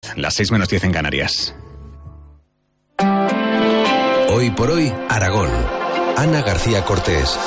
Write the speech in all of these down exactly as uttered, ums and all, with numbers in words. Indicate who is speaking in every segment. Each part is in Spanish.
Speaker 1: Las seis menos diez en Canarias.
Speaker 2: Hoy por hoy, Aragón. Ana García Cortés.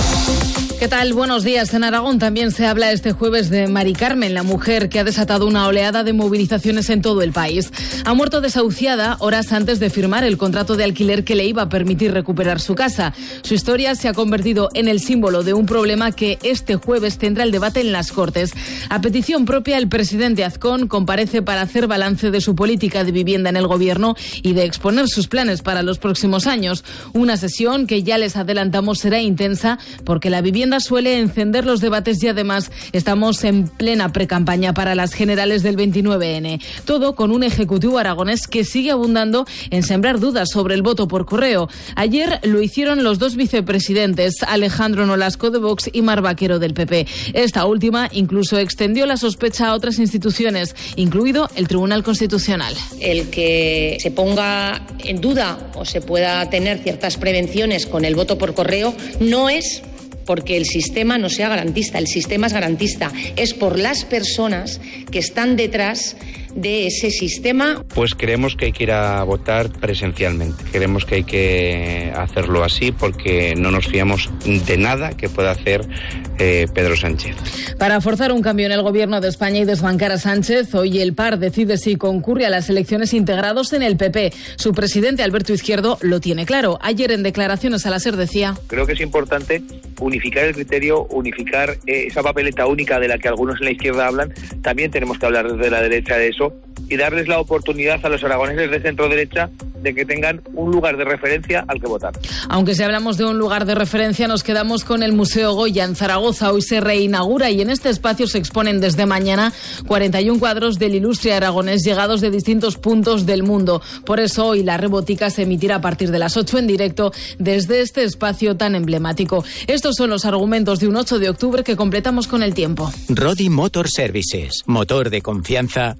Speaker 3: ¿Qué tal? Buenos días. En Aragón también se habla este jueves de Mari Carmen, la mujer que ha desatado una oleada de movilizaciones en todo el país. Ha muerto desahuciada horas antes de firmar el contrato de alquiler que le iba a permitir recuperar su casa. Su historia se ha convertido en el símbolo de un problema que este jueves tendrá el debate en las Cortes. A petición propia, el presidente Azcón comparece para hacer balance de su política de vivienda en el gobierno y de exponer sus planes para los próximos años. Una sesión que ya les adelantamos será intensa porque la vivienda suele encender los debates y además estamos en plena precampaña para las generales del veintinueve ene. Todo con un ejecutivo aragonés que sigue abundando en sembrar dudas sobre el voto por correo. Ayer lo hicieron los dos vicepresidentes, Alejandro Nolasco de Vox y Mar Vaquero del pe pe. Esta última incluso extendió la sospecha a otras instituciones, incluido el Tribunal Constitucional.
Speaker 4: El que se ponga en duda o se pueda tener ciertas prevenciones con el voto por correo no es porque el sistema no sea garantista, el sistema es garantista, es por las personas que están detrás de ese sistema.
Speaker 5: Pues creemos que hay que ir a votar presencialmente, creemos que hay que hacerlo así porque no nos fiamos de nada que pueda hacer eh, Pedro Sánchez.
Speaker 3: Para forzar un cambio en el gobierno de España y desbancar a Sánchez, hoy el P A R decide si concurre a las elecciones integrados en el pe pe. Su presidente Alberto Izquierdo lo tiene claro. Ayer en declaraciones a la SER decía:
Speaker 6: creo que es importante unificar el criterio, unificar eh, esa papeleta única de la que algunos en la izquierda hablan. También tenemos que hablar desde la derecha de eso y darles la oportunidad a los aragoneses de centro-derecha de que tengan un lugar de referencia al que votar.
Speaker 3: Aunque si hablamos de un lugar de referencia, nos quedamos con el Museo Goya en Zaragoza. Hoy se reinaugura y en este espacio se exponen desde mañana cuarenta y un cuadros del ilustre aragonés llegados de distintos puntos del mundo. Por eso hoy la Rebotica se emitirá a partir de las ocho en directo desde este espacio tan emblemático. Estos son los argumentos de un ocho de octubre que completamos con el tiempo.
Speaker 7: Rodi Motor Services, motor de confianza.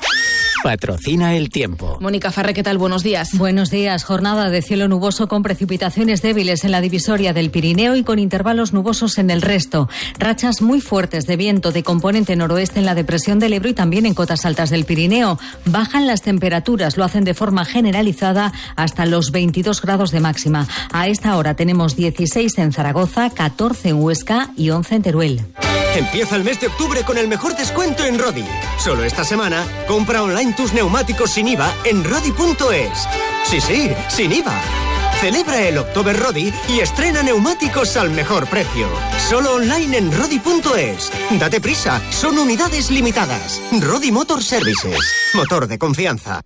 Speaker 7: Patrocina el tiempo.
Speaker 3: Mónica Farré, ¿qué tal? Buenos días.
Speaker 8: Buenos días. Jornada de cielo nuboso con precipitaciones débiles en la divisoria del Pirineo y con intervalos nubosos en el resto. Rachas muy fuertes de viento de componente noroeste en la depresión del Ebro y también en cotas altas del Pirineo. Bajan las temperaturas, lo hacen de forma generalizada hasta los veintidós grados de máxima. A esta hora tenemos dieciséis en Zaragoza, catorce en Huesca y once en Teruel.
Speaker 9: Empieza el mes de octubre con el mejor descuento en Rodi. Solo esta semana, compra online tus neumáticos sin I V A en rodi punto es. Sí, sí, sin I V A. Celebra el October Rodi y estrena neumáticos al mejor precio. Solo online en rodi punto es. Date prisa, son unidades limitadas. Rodi Motor Services, motor de confianza.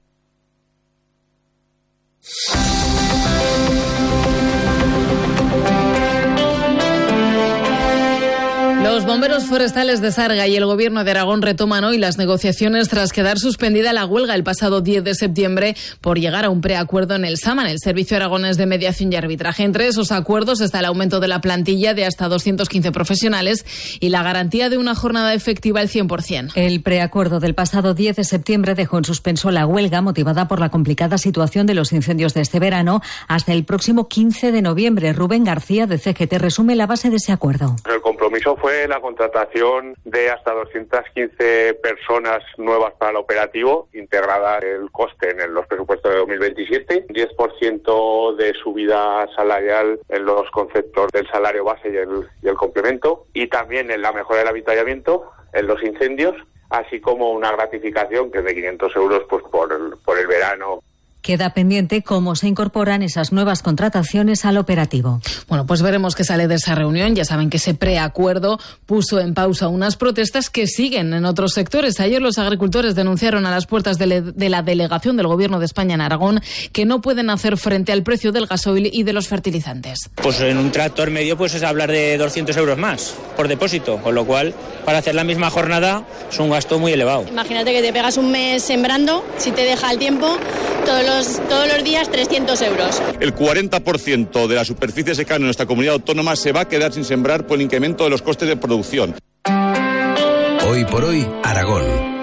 Speaker 3: Los bomberos forestales de Sarga y el Gobierno de Aragón retoman hoy las negociaciones tras quedar suspendida la huelga el pasado diez de septiembre por llegar a un preacuerdo en el SAMAN, el Servicio Aragonés de Mediación y Arbitraje. Entre esos acuerdos está el aumento de la plantilla de hasta doscientos quince profesionales y la garantía de una jornada efectiva al cien por ciento.
Speaker 8: El preacuerdo del pasado diez de septiembre dejó en suspenso la huelga motivada por la complicada situación de los incendios de este verano hasta el próximo quince de noviembre. Rubén García de ce ge te resume la base de ese acuerdo.
Speaker 10: El compromiso fue la contratación de hasta doscientas quince personas nuevas para el operativo, integrada el coste en los presupuestos de dos mil veintisiete, diez por ciento de subida salarial en los conceptos del salario base y el, y el complemento, y también en la mejora del avituallamiento, en los incendios, así como una gratificación que es de quinientos euros pues por el, por el verano.
Speaker 8: Queda pendiente cómo se incorporan esas nuevas contrataciones al operativo.
Speaker 3: Bueno, pues veremos qué sale de esa reunión. Ya saben que ese preacuerdo puso en pausa unas protestas que siguen en otros sectores. Ayer los agricultores denunciaron a las puertas de, le- de la delegación del Gobierno de España en Aragón que no pueden hacer frente al precio del gasoil y de los fertilizantes.
Speaker 11: Pues en un tractor medio pues es hablar de doscientos euros más por depósito, con lo cual para hacer la misma jornada es un gasto muy elevado.
Speaker 12: Imagínate que te pegas un mes sembrando, si te deja el tiempo, todos los todos los días trescientos euros.
Speaker 13: El cuarenta por ciento de la superficie secana en nuestra comunidad autónoma se va a quedar sin sembrar por el incremento de los costes de producción.
Speaker 2: Hoy por hoy, Aragón.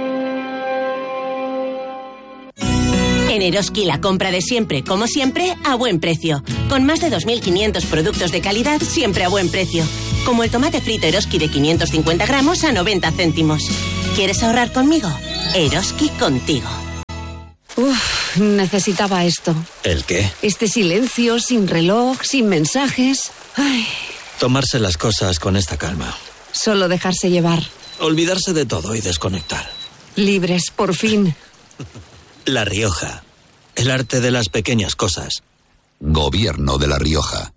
Speaker 14: En Eroski la compra de siempre, como siempre, a buen precio. Con más de dos mil quinientos productos de calidad, siempre a buen precio. Como el tomate frito Eroski de quinientos cincuenta gramos a noventa céntimos. ¿Quieres ahorrar conmigo? Eroski contigo.
Speaker 15: Uf, necesitaba esto.
Speaker 16: ¿El qué?
Speaker 15: Este silencio, sin reloj, sin mensajes. Ay.
Speaker 16: Tomarse las cosas con esta calma.
Speaker 15: Solo dejarse llevar.
Speaker 16: Olvidarse de todo y desconectar.
Speaker 15: Libres, por fin.
Speaker 16: La Rioja. El arte de las pequeñas cosas.
Speaker 2: Gobierno de La Rioja.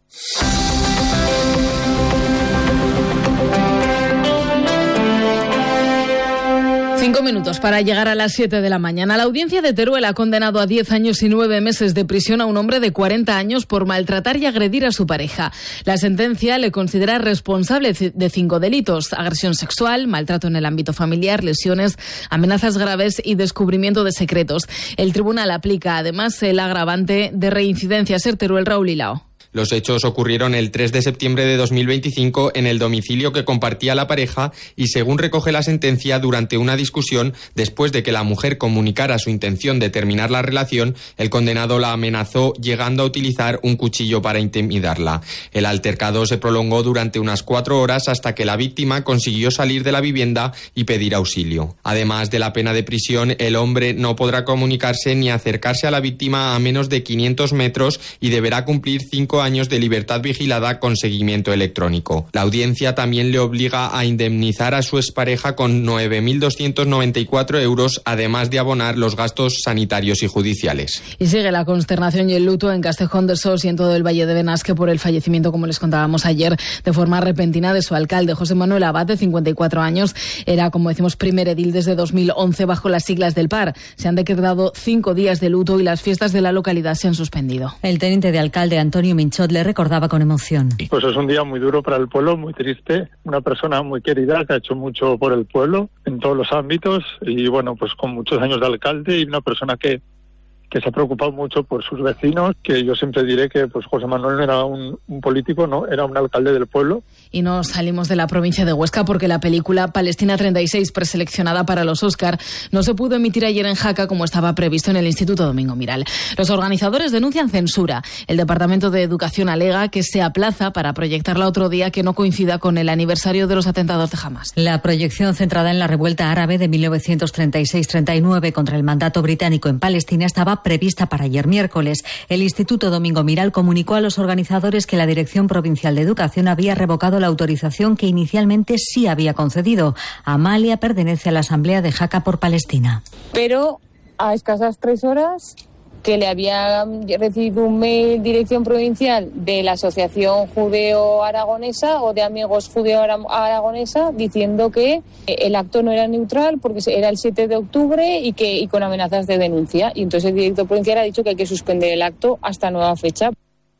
Speaker 3: Cinco minutos para llegar a las siete de la mañana. La audiencia de Teruel ha condenado a diez años y nueve meses de prisión a un hombre de cuarenta años por maltratar y agredir a su pareja. La sentencia le considera responsable de cinco delitos: agresión sexual, maltrato en el ámbito familiar, lesiones, amenazas graves y descubrimiento de secretos. El tribunal aplica además el agravante de reincidencia. Ser Teruel, Raúl Hilao.
Speaker 17: Los hechos ocurrieron el tres de septiembre de dos mil veinticinco en el domicilio que compartía la pareja y, según recoge la sentencia, durante una discusión, después de que la mujer comunicara su intención de terminar la relación, el condenado la amenazó llegando a utilizar un cuchillo para intimidarla. El altercado se prolongó durante unas cuatro horas hasta que la víctima consiguió salir de la vivienda y pedir auxilio. Además de la pena de prisión, el hombre no podrá comunicarse ni acercarse a la víctima a menos de quinientos metros y deberá cumplir cinco años de libertad vigilada con seguimiento electrónico. La audiencia también le obliga a indemnizar a su expareja con nueve mil doscientos noventa y cuatro euros, además de abonar los gastos sanitarios y judiciales.
Speaker 3: Y sigue la consternación y el luto en Castejón de Sos y en todo el Valle de Benasque por el fallecimiento, como les contábamos ayer, de forma repentina de su alcalde. José Manuel Abad, de cincuenta y cuatro años, era, como decimos, primer edil desde dos mil once bajo las siglas del P A R. Se han decretado cinco días de luto y las fiestas de la localidad se han suspendido.
Speaker 8: El teniente de alcalde, Antonio Minchot, le recordaba con emoción.
Speaker 18: Pues es un día muy duro para el pueblo, muy triste. Una persona muy querida que ha hecho mucho por el pueblo en todos los ámbitos y, bueno, pues con muchos años de alcalde y una persona que que se ha preocupado mucho por sus vecinos, que yo siempre diré que pues José Manuel no era un, un político, no, era un alcalde del pueblo.
Speaker 3: Y no salimos de la provincia de Huesca porque la película Palestina treinta y seis, preseleccionada para los Oscar, no se pudo emitir ayer en Jaca como estaba previsto en el Instituto Domingo Miral. Los organizadores denuncian censura. El Departamento de Educación alega que se aplaza para proyectarla otro día que no coincida con el aniversario de los atentados de Hamas.
Speaker 8: La proyección, centrada en la revuelta árabe de mil novecientos treinta y seis treinta y nueve contra el mandato británico en Palestina, estaba prevista para ayer miércoles. El Instituto Domingo Miral comunicó a los organizadores que la Dirección Provincial de Educación había revocado la autorización que inicialmente sí había concedido. Amalia pertenece a la Asamblea de Jaca por Palestina.
Speaker 19: Pero a escasas tres horas que le había recibido un mail Dirección Provincial de la Asociación Judeo-Aragonesa o de Amigos Judeo-Aragonesa diciendo que el acto no era neutral porque era el siete de octubre y que y con amenazas de denuncia. Y entonces el Director Provincial ha dicho que hay que suspender el acto hasta nueva fecha.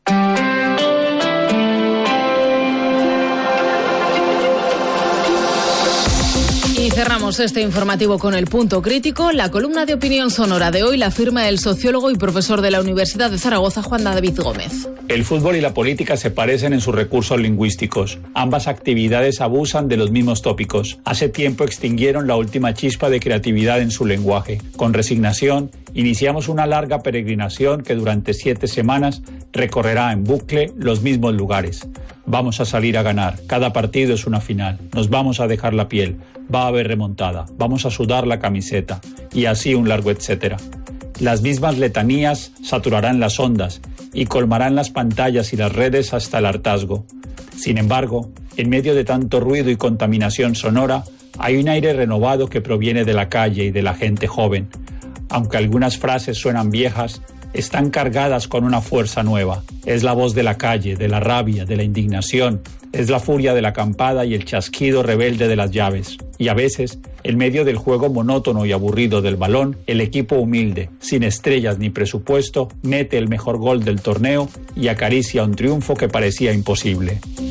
Speaker 3: Y cerramos este informativo con el punto crítico. La columna de opinión sonora de hoy la firma el sociólogo y profesor de la Universidad de Zaragoza, Juan David Gómez.
Speaker 20: El fútbol y la política se parecen en sus recursos lingüísticos. Ambas actividades abusan de los mismos tópicos. Hace tiempo extinguieron la última chispa de creatividad en su lenguaje. Con resignación, iniciamos una larga peregrinación que durante siete semanas recorrerá en bucle los mismos lugares. Vamos a salir a ganar. Cada partido es una final. Nos vamos a dejar la piel. Va a haber remontada. Vamos a sudar la camiseta. Y así un largo etcétera. Las mismas letanías saturarán las ondas y colmarán las pantallas y las redes hasta el hartazgo. Sin embargo, en medio de tanto ruido y contaminación sonora, hay un aire renovado que proviene de la calle y de la gente joven. Aunque algunas frases suenan viejas, están cargadas con una fuerza nueva. Es la voz de la calle, de la rabia, de la indignación. Es la furia de la acampada y el chasquido rebelde de las llaves. Y a veces, en medio del juego monótono y aburrido del balón, el equipo humilde, sin estrellas ni presupuesto, mete el mejor gol del torneo y acaricia un triunfo que parecía imposible.